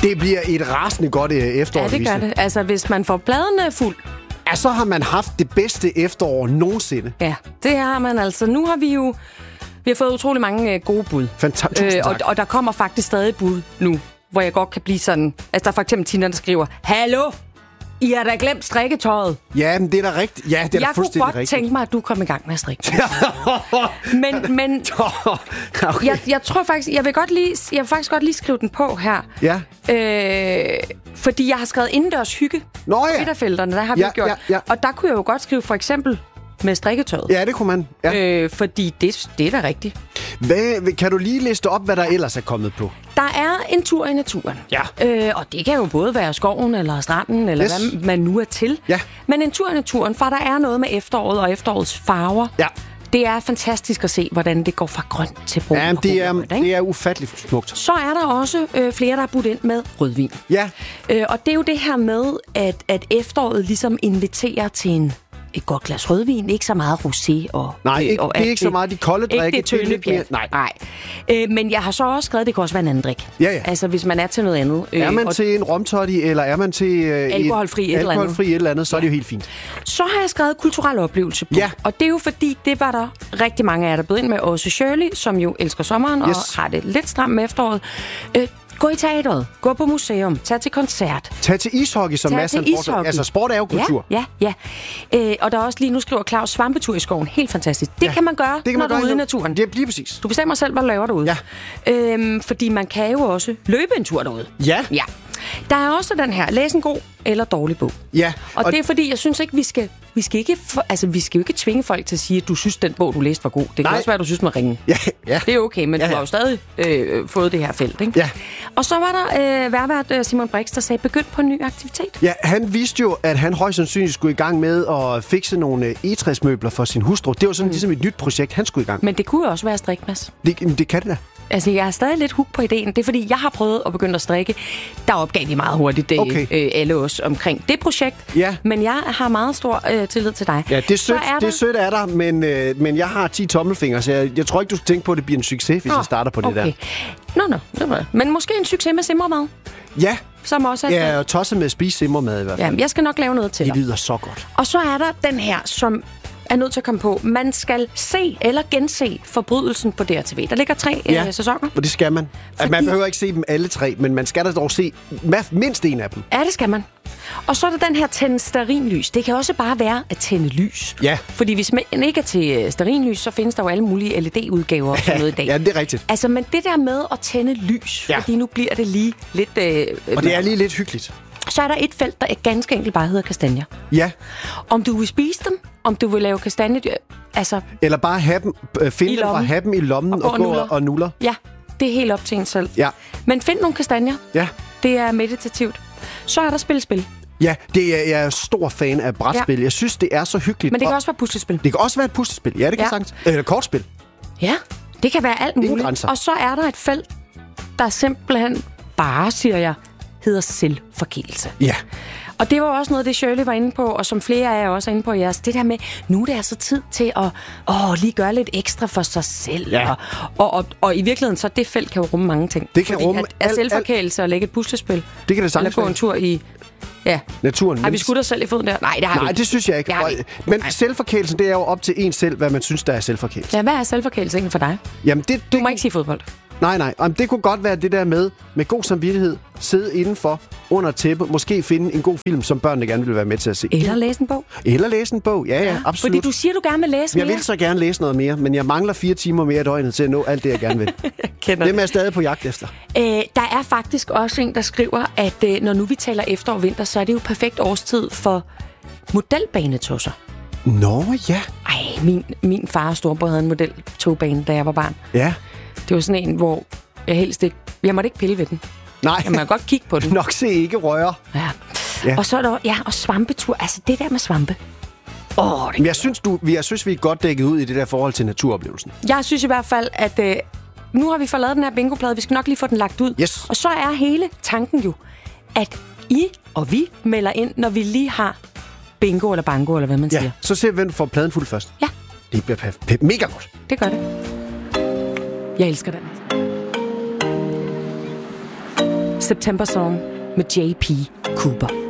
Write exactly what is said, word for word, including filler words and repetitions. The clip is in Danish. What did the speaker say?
Det bliver et rasende godt efterår. Ja, det gør det. Altså, hvis man får bladene fuld, ja, så har man haft det bedste efterår nogensinde. Ja, det har man altså. Nu har vi jo vi har fået utrolig mange øh, gode bud. Fantastisk. Øh, og, og der kommer faktisk stadig bud nu, hvor jeg godt kan blive sådan... Altså, der er for eksempel Tina, der skriver, hallo, I har da glemt strikketøjet. Ja, men det er da rigtigt. Ja, det er jeg da fuldstændig rigtigt. Jeg kunne godt tænke mig, at du kom i gang med at strikke. men men okay. jeg, jeg tror faktisk... Jeg vil, godt lige, jeg vil faktisk godt lige skrive den på her. Ja. Øh, fordi jeg har skrevet indendørs hygge. Nå ja. Midterfelterne, der har vi ja, gjort. Ja, ja. Og der kunne jeg jo godt skrive for eksempel... med strikketøjet. Ja, det kunne man. Ja. Øh, fordi det, det er da rigtigt. Hvad, kan du lige liste op, hvad der ellers er kommet på? Der er en tur i naturen. Ja. Øh, og det kan jo både være skoven eller stranden, eller yes. hvad man nu er til. Ja. Men en tur i naturen, for der er noget med efteråret og efterårets farver. Ja. Det er fantastisk at se, hvordan det går fra grønt til brun. Ja, det er, det er ufatteligt smukt. Så er der også øh, flere, der har budt ind med rødvin. Ja. Øh, og det er jo det her med, at, at efteråret ligesom inviterer til en et godt glas rødvin, ikke så meget rosé og... Nej, ikke, og det er ikke så meget de kolde drikke. Ikke det tynde pjat. Nej. Nej. Øh, men jeg har så også skrevet, at det kan også være en anden drik. Ja, ja. Altså, hvis man er til noget andet. Er man og til en romtotti, eller er man til... Øh, alkoholfri et, et eller andet. Alkoholfri et eller andet, så er det jo helt fint. Så har jeg skrevet kulturel oplevelse på. Ja. Og det er jo fordi, det var der rigtig mange af jer, der blev ind med. Også Shirley, som jo elsker sommeren yes. og har det lidt stramt med efteråret. Øh, Gå i teateret, gå på museum, tag til koncert. Tag til ishockey, som Mads han foreslår. Altså, sport er jo kultur. Ja, ja, ja. Øh, og der er også lige, nu skriver Claus, svampetur i skoven. Helt fantastisk. Det ja, kan man gøre, det kan man når man du er ude i naturen. Det bliver præcis. Du bestemmer selv, hvad du laver derude. Ja. Øhm, fordi man kan jo også løbe en tur derude. Ja. Ja. Der er også den her, læs en god eller dårlig bog. Ja. Og, og det er fordi, jeg synes ikke, vi skal... Vi skal, ikke for, altså, vi skal jo ikke tvinge folk til at sige, at du synes, den bog, du læste, var god. Det kan Nej. også være, at du synes, man ringe. Ja, ja. Det er okay, men ja, ja. du har jo stadig øh, fået det her felt, ikke? Ja. Og så var der øh, værvært Simon Brix, der sagde, begynd på en ny aktivitet. Ja, han vidste jo, at han højst sandsynligt skulle i gang med at fikse nogle egetræsmøbler for sin hustru. Det var sådan mm. ligesom et nyt projekt, han skulle i gang. Men det kunne jo også være strik, Mads. Det, det kan det da. Altså, jeg er stadig lidt hook på ideen. Det er, fordi jeg har prøvet at begynde at strikke. Der opgav vi meget hurtigt det, okay. øh, alle os omkring det projekt. Ja. Men jeg har meget stor øh, tillid til dig. Ja, det er sødt, er det er sødt af dig, men, øh, men jeg har ti tommelfingre, så jeg, jeg tror ikke, du skal tænke på, at det bliver en succes, hvis oh, jeg starter på det okay. der. Nå, nå. Det var... Men måske en succes med simmermad. Ja. Som også er ja, og tosset med at spise simmermad i hvert fald. Ja, jeg skal nok lave noget til dig. Det lyder så godt. Og så er der den her, som er nødt til at komme på. Man skal se eller gense Forbrydelsen på D R T V. Der ligger tre ja, øh, sæsoner. og det skal man. Fordi... Man behøver ikke se dem alle tre, men man skal da dog se mindst en af dem. Ja, det skal man. Og så er der den her tænde stearinlys. Det kan også bare være at tænde lys. Ja. Fordi hvis man ikke er til stearinlys, så findes der jo alle mulige L E D-udgaver og sådan noget i dag. Ja, det er rigtigt. Altså, men det der med at tænde lys, ja. Fordi nu bliver det lige lidt... Øh, og det er lige lidt hyggeligt. Så er der et felt, der ganske enkelt bare hedder kastanjer. Ja. Om du vil spise dem, om du vil lave kastanjer... Altså, eller bare have dem, finde dem og have dem i lommen og, og gå og, og nuller. Ja, det er helt op til en selv. Ja. Men find nogle kastanjer. Ja. Det er meditativt. Så er der spil-spil. Ja, det er, jeg er stor fan af brætspil. Ja. Jeg synes, det er så hyggeligt. Men det kan også være puslespil. Det kan også være et puslespil. Ja, det kan ja. sagtens. Eller kortspil. Ja, det kan være alt muligt. Og så er der et felt, der simpelthen bare, siger jeg, hedder selvforkælelse. Ja. Og det var også noget, det Shirley var inde på, og som flere af jer også er inde på jeres. Det der med, nu er det altså tid til at åh, lige gøre lidt ekstra for sig selv. Ja. Og, og, og, og i virkeligheden, så det felt kan jo rumme mange ting. Det kan fordi rumme at, at selvforkælelse og lægge et puslespil. Det kan det sagtens eller gå en tur i... Ja. Naturen. Har vi skudt os selv i foden der? Nej, det har Nej, vi. det synes jeg ikke. Men Nej. selvforkælelsen, det er jo op til en selv, hvad man synes, der er selvforkælelse. Ja, hvad er selvforkælelse egentlig for dig? Jamen, det, du det, må ikke sige fodbold. Nej, nej. Jamen, det kunne godt være det der med, med god samvittighed, sidde indenfor, under tæppe, måske finde en god film, som børnene gerne vil være med til at se. Eller læse en bog. Eller læse en bog, ja, ja, ja absolut. Fordi du siger, du gerne vil læse mere. Jeg vil så gerne læse noget mere, men jeg mangler fire timer mere i døgnet til at nå alt det, jeg gerne vil. jeg det er jeg stadig på jagt efter. Øh, der er faktisk også en, der skriver, at øh, når nu vi taler efterår og vinter, så er det jo perfekt årstid for modelbanetosser. Nå, ja. Ej, min, min far og storbror havde en modeltogbane, da jeg var barn. Ja. Det var sådan en, hvor jeg helst ikke... Jeg måtte ikke pille ved den. Nej. Jeg må godt kigge på den. Nok se ikke røre. Ja. ja. Og så er der... Ja, og svampetur. Altså, det der med svampe. Åh, oh, Men jeg synes, du, jeg synes, vi er godt dækket ud i det der forhold til naturoplevelsen. Jeg synes i hvert fald, at øh, nu har vi fået lavet den her bingoplade. Vi skal nok lige få den lagt ud. Yes. Og så er hele tanken jo, at I og vi melder ind, når vi lige har bingo eller bango, eller hvad man ja. siger. Så ser vi, hvem får pladen fuld først. Ja. Det bliver p- p- mega godt. Det gør det. Jeg elsker den. September Song med J P Cooper.